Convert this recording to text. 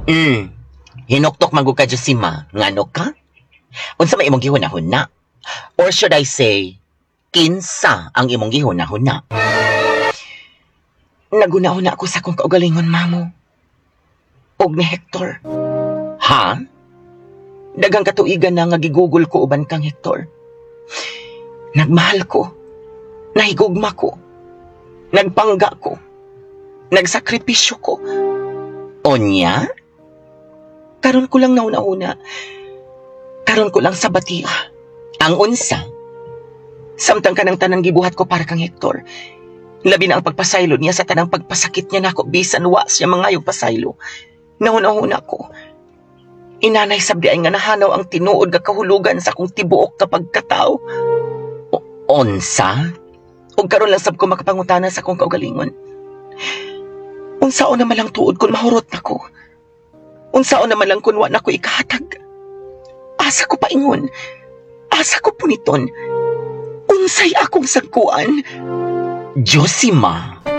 Hmm, hinuktok magug ka Josima, ngano ka? Unsa may imong gihunahuna? Or should I say, kinsa ang imong gihunahuna? Naguna-una ako sa akong kaugalingon, mamo. Og ni Hector. Ha? Dagang katuigan na nga gigugol ko uban kang Hector. Nagmahal ko. Nahigugma ko. Nagpangga ko. Nagsakripisyo ko. Onya? Karon ko lang nauna-una. Karon ko lang sa batia. Ang unsa? Samtang kanang tanang gibuhat ko para kang Hector. Labi na ang pagpasaylo niya sa tanang pagpasakit niya nako bisan wa siya mangayog pasaylo. Nauna-una ko. Inanay sabdi ay nga nahanaw ang tinuod nga kahulugan sa akong tibuok kapag katao. Onsa? Ug karon lang sab ko makapangutana sa akong kaugalingon. Unsaon naman lang tuod kun mahurot nako. Unsaon naman lang kun wa nako ikahatag. Asa ko paingon. Asa ko puniton. Unsay akong sagkuan. Josima.